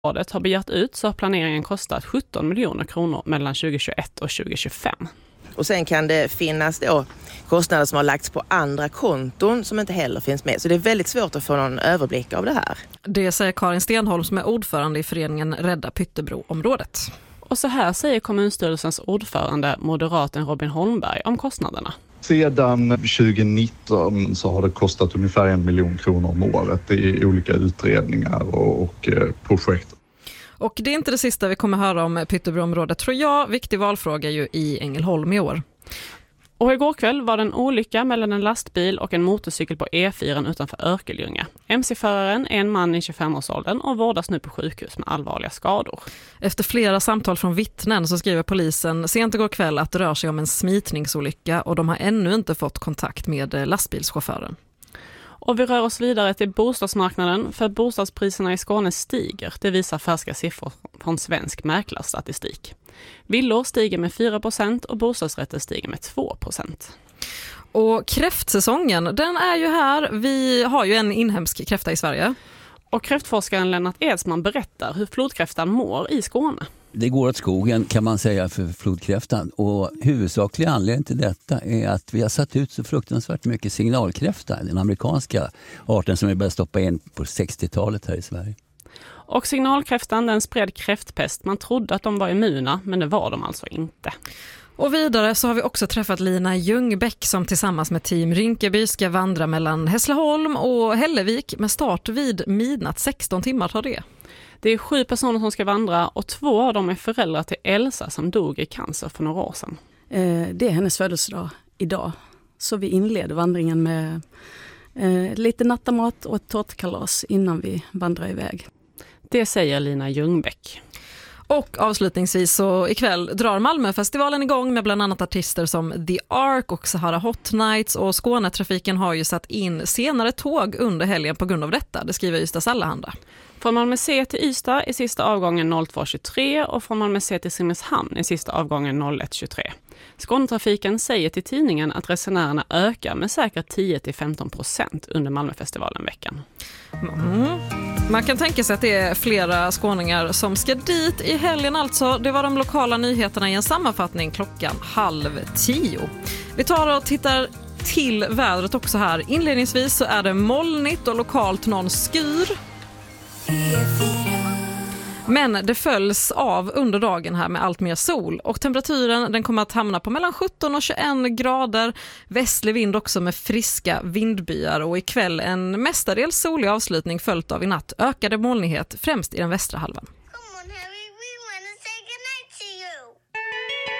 Rådet har begärt ut så har planeringen kostat 17 miljoner kronor mellan 2021 och 2025. Och sen kan det finnas då kostnader som har lagts på andra konton som inte heller finns med. Så det är väldigt svårt att få någon överblick av det här. Det säger Karin Stenholm som är ordförande i föreningen Rädda Pyttebro-området. Och så här säger kommunstyrelsens ordförande, moderaten Robin Holmberg, om kostnaderna. Sedan 2019 så har det kostat ungefär 1 miljon kronor om året i olika utredningar och projekt. Och det är inte det sista vi kommer höra om Pyttebroområdet, tror jag. Viktig valfråga ju i Ängelholm i år. Och igår kväll var det en olycka mellan en lastbil och en motorcykel på E4 utanför Örkelljunga. MC-föraren är en man i 25-årsåldern och vårdas nu på sjukhus med allvarliga skador. Efter flera samtal från vittnen så skriver polisen sent igår kväll att det rör sig om en smitningsolycka och de har ännu inte fått kontakt med lastbilschauffören. Och vi rör oss vidare till bostadsmarknaden för bostadspriserna i Skåne stiger. Det visar färska siffror från svensk mäklarstatistik. Villor stiger med 4% och bostadsrätter stiger med 2%. Och kräftsäsongen, den är ju här. Vi har ju en inhemsk kräfta i Sverige. Och kräftforskaren Lennart Edsman berättar hur flodkräftan mår i Skåne. Det går åt skogen kan man säga för flodkräftan och huvudsaklig anledning till detta är att vi har satt ut så fruktansvärt mycket signalkräfta, den amerikanska arten som vi började stoppa in på 60-talet här i Sverige. Och signalkräftan den spred kräftpest. Man trodde att de var immuna men det var de alltså inte. Och vidare så har vi också träffat Lina Ljungbäck som tillsammans med team Rinkeby ska vandra mellan Hässleholm och Hällevik med start vid midnatt. 16 timmar tar det. Det är 7 personer som ska vandra och 2 av dem är föräldrar till Elsa som dog i cancer för några år sedan. Det är hennes födelsedag idag. Så vi inleder vandringen med lite nattamat och ett tårtkalas innan vi vandrar iväg. Det säger Lina Ljungbäck. Och avslutningsvis så ikväll drar Malmöfestivalen igång med bland annat artister som The Ark och Sahara Hot Nights och Skånetrafiken har ju satt in senare tåg under helgen på grund av detta. Det skriver Ystads Allehanda. Från Malmö C till Ystad är sista avgången 02.23 och från Malmö C till Simrishamn är sista avgången 01.23. Skånetrafiken säger till tidningen att resenärerna ökar med säkert 10-15% under Malmöfestivalen veckan. Man kan tänka sig att det är flera skåningar som ska dit i helgen alltså. Det var de lokala nyheterna i en sammanfattning 9:30. Vi tar och tittar till vädret också här. Inledningsvis så är det molnigt och lokalt någon skur. Men det följs av under dagen här med allt mer sol och temperaturen den kommer att hamna på mellan 17 och 21 grader. Västlig vind också med friska vindbyar och ikväll en mestadels solig avslutning följt av i natt ökade molnighet främst i den västra halvan.